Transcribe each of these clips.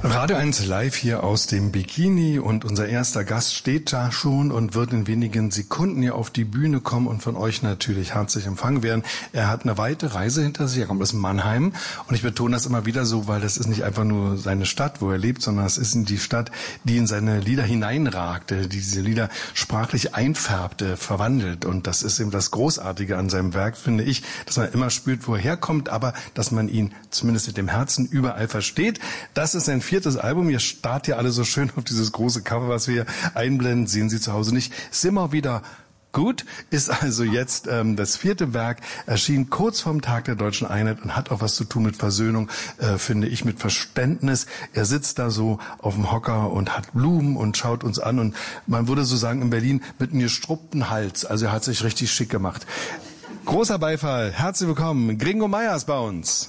Radio 1 live hier aus dem Bikini und unser erster Gast steht da schon und wird in wenigen Sekunden hier auf die Bühne kommen und von euch natürlich herzlich empfangen werden. Er hat eine weite Reise hinter sich, er kommt aus Mannheim und ich betone das immer wieder so, weil das ist nicht einfach nur seine Stadt, wo er lebt, sondern es ist die Stadt, die in seine Lieder hineinragte, die diese Lieder sprachlich einfärbte, verwandelt und das ist eben das Großartige an seinem Werk, finde ich, dass man immer spürt, wo er herkommt, aber dass man ihn zumindest mit dem Herzen überall versteht. Das ist ein viertes Album. Ihr starrt ja alle so schön auf dieses große Cover, was wir hier einblenden. Sehen Sie zu Hause nicht. Ist immer wieder gut. Ist also jetzt das vierte Werk. Erschien kurz vorm Tag der Deutschen Einheit und hat auch was zu tun mit Versöhnung, finde ich, mit Verständnis. Er sitzt da so auf dem Hocker und hat Blumen und schaut uns an. Und man würde so sagen in Berlin mit einem gestruppten Hals. Also er hat sich richtig schick gemacht. Großer Beifall. Herzlich willkommen. Gringo Meyers bei uns.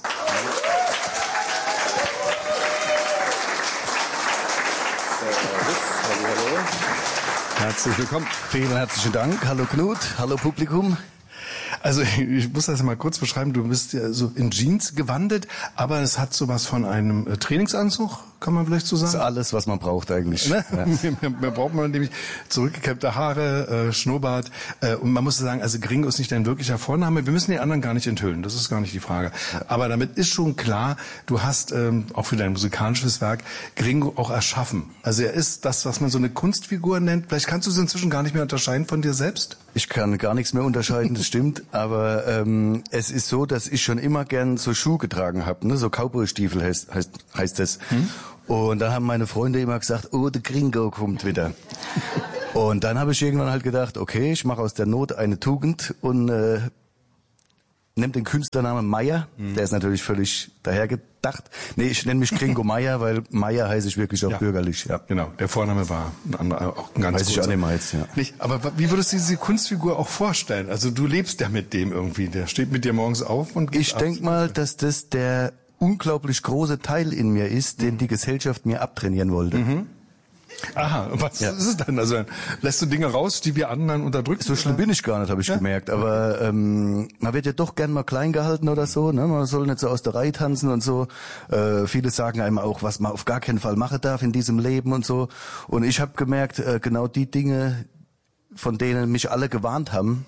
Herzlich willkommen. Vielen herzlichen Dank. Hallo Knut, hallo Publikum. Also ich muss das mal kurz beschreiben. Du bist ja so in Jeans gewandelt, aber es hat sowas von einem Trainingsanzug, kann man vielleicht so sagen? Das ist alles, was man braucht eigentlich. Ne? Ja. Mehr braucht man nämlich zurückgekämmte Haare, Schnurrbart. Und man muss sagen, also Gringo ist nicht dein wirklicher Vorname. Wir müssen die anderen gar nicht enthüllen, das ist gar nicht die Frage. Aber damit ist schon klar, du hast auch für dein musikalisches Werk Gringo auch erschaffen. Also er ist das, was man so eine Kunstfigur nennt. Vielleicht kannst du es inzwischen gar nicht mehr unterscheiden von dir selbst? Ich kann gar nichts mehr unterscheiden, das stimmt. Aber es ist so, dass ich schon immer gern so Schuhe getragen habe, ne? So Cowboy-Stiefel heißt das. Und dann haben meine Freunde immer gesagt, oh, der Gringo kommt wieder. Und dann habe ich irgendwann halt gedacht, okay, ich mache aus der Not eine Tugend und nehme den Künstlernamen Meyer. Der ist natürlich völlig dahergedacht. Nee, ich nenne mich Gringo Meyer, weil Meyer heiße ich wirklich auch bürgerlich. Ja, genau. Der Vorname war ein anderer, auch ein ganz weiß ich auch nicht mehr jetzt, ja. Nicht, aber wie würdest du diese Kunstfigur auch vorstellen? Also du lebst ja mit dem irgendwie. Der steht mit dir morgens auf und geht Ich denke mal, dass das der unglaublich große Teil in mir ist, den die Gesellschaft mir abtrainieren wollte. Aha, und was ist es dann? Also lässt du Dinge raus, die wir anderen unterdrücken? So schlimm bin ich gar nicht, habe ich gemerkt. Aber man wird ja doch gern mal klein gehalten oder so. Ne? Man soll nicht so aus der Reihe tanzen und so. Viele sagen einem auch, was man auf gar keinen Fall machen darf in diesem Leben und so. Und ich habe gemerkt, genau die Dinge, von denen mich alle gewarnt haben,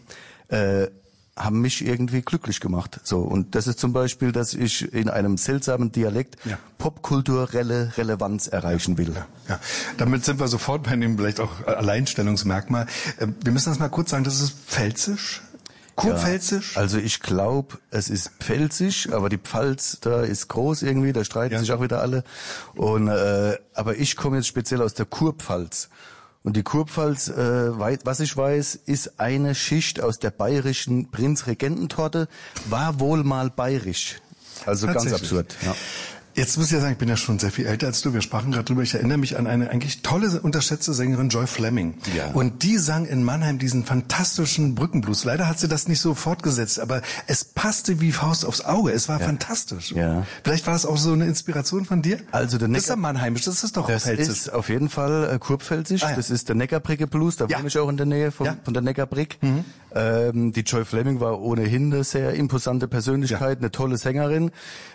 haben mich irgendwie glücklich gemacht. So, und das ist zum Beispiel, dass ich in einem seltsamen Dialekt popkulturelle Relevanz erreichen will. Ja. Damit sind wir sofort bei dem vielleicht auch Alleinstellungsmerkmal. Wir müssen das mal kurz sagen, das ist Pfälzisch? Kurpfälzisch? Ja, also ich glaube, es ist Pfälzisch, aber die Pfalz da ist groß irgendwie, da streiten sich auch wieder alle. Und aber ich komme jetzt speziell aus der Kurpfalz. Und die Kurpfalz, was ich weiß, ist eine Schicht aus der bayerischen Prinzregententorte, war wohl mal bayerisch. Also ganz absurd. Ja. Jetzt muss ich ja sagen, ich bin ja schon sehr viel älter als du. Wir sprachen gerade drüber. Ich erinnere mich an eine eigentlich tolle, unterschätzte Sängerin, Joy Fleming. Ja. Und die sang in Mannheim diesen fantastischen Brückenblues. Leider hat sie das nicht so fortgesetzt, aber es passte wie Faust aufs Auge. Es war fantastisch. Ja. Vielleicht war das auch so eine Inspiration von dir? Also der das ist ja mannheimisch, das ist doch Pfälzisch. Das ist auf jeden Fall Kurpfälzisch. Ah, ja. Das ist der Neckarbrücke Blues. Da wohne ich auch in der Nähe von der Neckarbrücke. Die Joy Fleming war ohnehin eine sehr imposante Persönlichkeit, eine tolle Sängerin.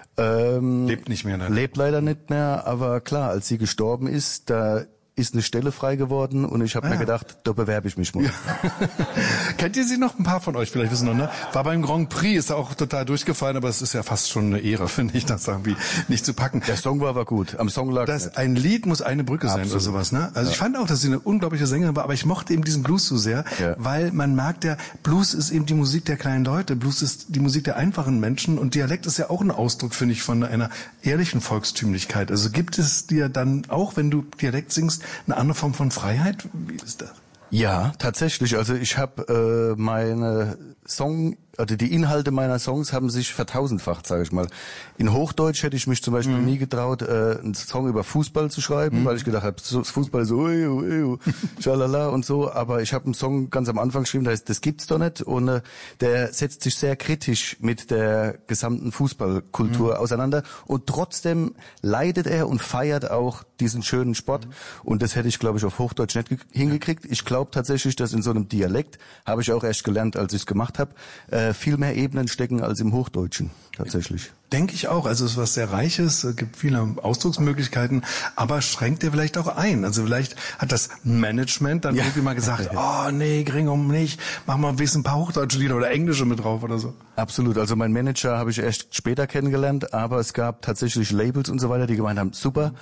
Lebt nicht mehr, ne? Lebt leider nicht mehr, aber klar, als sie gestorben ist, da ist eine Stelle frei geworden und ich habe mir gedacht, da bewerbe ich mich mal. Ja. Kennt ihr sie noch? Ein paar von euch vielleicht wissen noch, ne? War beim Grand Prix, ist auch total durchgefallen, aber es ist ja fast schon eine Ehre, finde ich, das irgendwie nicht zu packen. Der Song war aber gut, am Song lag das nicht. Ein Lied muss eine Brücke sein oder sowas, ne? Also ich fand auch, dass sie eine unglaubliche Sängerin war, aber ich mochte eben diesen Blues so sehr, weil man merkt ja, Blues ist eben die Musik der kleinen Leute, Blues ist die Musik der einfachen Menschen und Dialekt ist ja auch ein Ausdruck, finde ich, von einer ehrlichen Volkstümlichkeit. Also gibt es dir dann auch, wenn du Dialekt singst, eine andere Form von Freiheit? Wie ist das? Ja, tatsächlich. Also ich habe die Inhalte meiner Songs haben sich vertausendfacht, sage ich mal. In Hochdeutsch hätte ich mich zum Beispiel nie getraut, einen Song über Fußball zu schreiben, weil ich gedacht habe, Fußball so, schalala und so. Aber ich habe einen Song ganz am Anfang geschrieben, der heißt, das gibt's doch nicht. Und der setzt sich sehr kritisch mit der gesamten Fußballkultur auseinander. Und trotzdem leidet er und feiert auch diesen schönen Sport. Und das hätte ich, glaube ich, auf Hochdeutsch nicht hingekriegt. Ich glaube tatsächlich, dass in so einem Dialekt, habe ich auch erst gelernt, als ich es gemacht habe, viel mehr Ebenen stecken als im Hochdeutschen, tatsächlich. Denke ich auch. Also es ist was sehr Reiches, es gibt viele Ausdrucksmöglichkeiten, aber schränkt dir vielleicht auch ein. Also vielleicht hat das Management dann irgendwie mal gesagt, oh nee, Gringo nicht, mach mal ein bisschen ein paar hochdeutsche Lieder oder englische mit drauf oder so. Absolut. Also mein Manager habe ich erst später kennengelernt, aber es gab tatsächlich Labels und so weiter, die gemeint haben, super,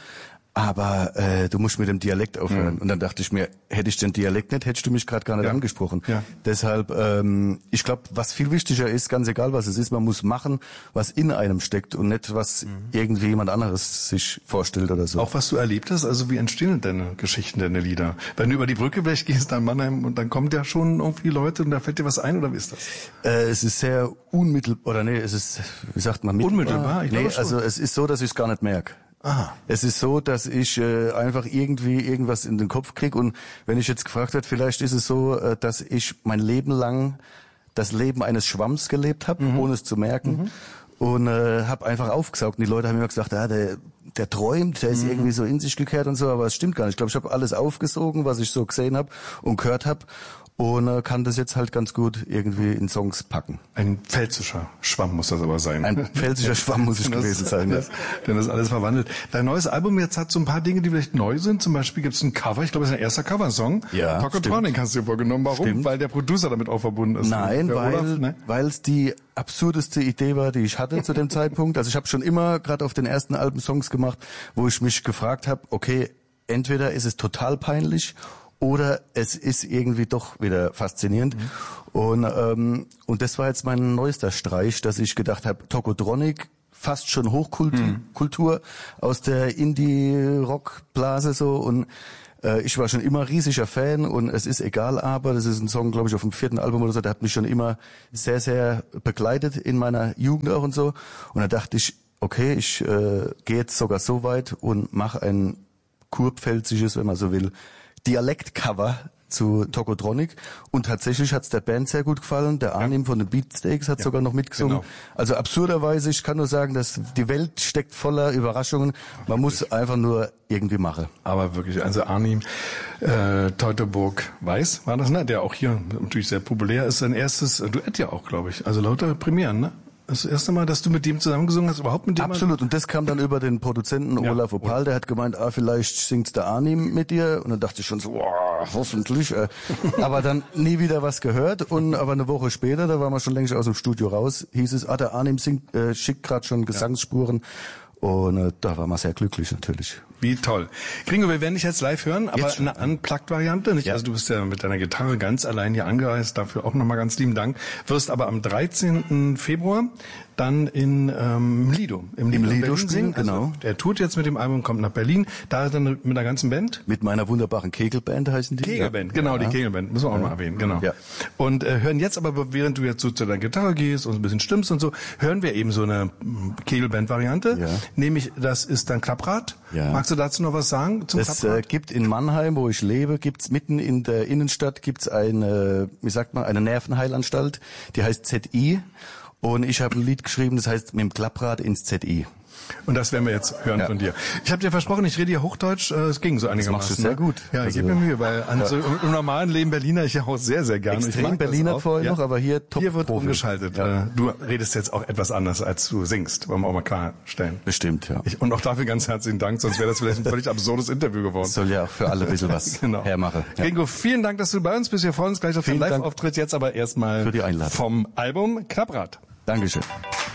aber du musst mit dem Dialekt aufhören. Und dann dachte ich mir, hätte ich den Dialekt nicht, hättest du mich gerade gar nicht angesprochen. Ja. Deshalb, ich glaube, was viel wichtiger ist, ganz egal was es ist, man muss machen, was in einem steckt und nicht, was irgendwie jemand anderes sich vorstellt oder so. Auch was du erlebt hast, also wie entstehen denn deine Geschichten, deine Lieder? Wenn du über die Brücke vielleicht gehst, nach Mannheim, und dann kommen ja schon irgendwie Leute und da fällt dir was ein, oder wie ist das? Es ist sehr unmittelbar, oder nee, es ist, wie sagt man, mittelbar? Unmittelbar? Ich glaube schon. Also es ist so, dass ich es gar nicht merke. Aha. Es ist so, dass ich einfach irgendwie irgendwas in den Kopf krieg und wenn ich jetzt gefragt werde, vielleicht ist es so, dass ich mein Leben lang das Leben eines Schwamms gelebt habe, ohne es zu merken und habe einfach aufgesaugt. Und die Leute haben immer gesagt, der träumt, der ist irgendwie so in sich gekehrt und so, aber es stimmt gar nicht. Ich glaube, ich habe alles aufgesogen, was ich so gesehen habe und gehört habe. Und kann das jetzt halt ganz gut irgendwie in Songs packen. Ein pfälzischer Schwamm muss das aber sein. Ein pfälzischer Schwamm muss es gewesen sein. Denn das alles verwandelt. Dein neues Album jetzt hat so ein paar Dinge, die vielleicht neu sind. Zum Beispiel gibt es ein Cover, ich glaube, es ist ein erster Coversong. Ja, Tokotronic hast du dir vorgenommen. Warum? Stimmt. Weil der Producer damit auch verbunden ist. Nein, weil es die absurdeste Idee war, die ich hatte zu dem Zeitpunkt. Also ich habe schon immer gerade auf den ersten Alben Songs gemacht, wo ich mich gefragt habe, okay, entweder ist es total peinlich oder es ist irgendwie doch wieder faszinierend. Und das war jetzt mein neuester Streich, dass ich gedacht habe, Tokotronic, fast schon Hochkultur aus der Indie-Rock-Blase so. Und ich war schon immer riesiger Fan und es ist egal, aber das ist ein Song, glaube ich, auf dem 4. Album oder so, der hat mich schon immer sehr, sehr begleitet in meiner Jugend auch und so. Und da dachte ich, okay, ich gehe jetzt sogar so weit und mache ein kurpfälzisches, wenn man so will, Dialektcover zu Tokotronic und tatsächlich hat's der Band sehr gut gefallen. Der Arnim von den Beatsteaks hat sogar noch mitgesungen. Genau. Also absurderweise, ich kann nur sagen, dass die Welt steckt voller Überraschungen. Man muss einfach nur irgendwie machen. Aber wirklich, also Arnim Teutoburg Weiß war das, ne? Der auch hier natürlich sehr populär ist. Sein erstes Duett ja auch, glaube ich. Also lauter Premieren, ne? Das erste Mal, dass du mit dem zusammengesungen hast, überhaupt mit dem? Absolut. Und das kam dann über den Produzenten Olaf Opal. Der hat gemeint, vielleicht singt der Arnim mit dir. Und dann dachte ich schon so, hoffentlich. Aber dann nie wieder was gehört. Und aber eine Woche später, da waren wir schon längst aus dem Studio raus, hieß es, der Arnim schickt gerade schon Gesangsspuren. Und da waren wir sehr glücklich natürlich. Wie toll. Gringo, wir werden dich jetzt live hören, aber eine Unplugged-Variante, nicht? Ja. Also du bist ja mit deiner Gitarre ganz allein hier angereist, dafür auch nochmal ganz lieben Dank. Wirst aber am 13. Februar dann im Lido spielen, genau. Also, der tourt jetzt mit dem Album, kommt nach Berlin, da dann mit der ganzen Band. Mit meiner wunderbaren Kegelband heißen die. Kegelband, genau, die Kegelband, müssen wir auch mal erwähnen, genau. Ja. Und hören jetzt aber, während du jetzt so zu deiner Gitarre gehst und ein bisschen stimmst und so, hören wir eben so eine Kegelband-Variante, nämlich das ist dann Klapprad. Ja. Magst du dazu noch was sagen zum Klapprad? Es gibt in Mannheim, wo ich lebe, gibt's mitten in der Innenstadt eine Nervenheilanstalt, die heißt ZI. Und ich habe ein Lied geschrieben, das heißt mit dem Klapprad ins ZI. Und das werden wir jetzt hören von dir. Ich habe dir versprochen, ich rede hier Hochdeutsch. Es ging so einigermaßen. Das machst du sehr gut. Ja, ich gebe mir Mühe, weil im normalen Leben Berliner ich ja auch sehr, sehr gerne. Extrem Berliner vorher noch, aber hier top. Hier wird umgeschaltet. Ja. Du redest jetzt auch etwas anders, als du singst, wollen wir auch mal klarstellen. Bestimmt, ja. Und auch dafür ganz herzlichen Dank, sonst wäre das vielleicht ein völlig absurdes Interview geworden. Das soll ja auch für alle ein bisschen was hermachen. Ja. Gringo, vielen Dank, dass du bei uns bist. Wir freuen uns gleich auf den Live-Auftritt. Jetzt aber erstmal für die Einladung vom Album Klapprad. Dankeschön.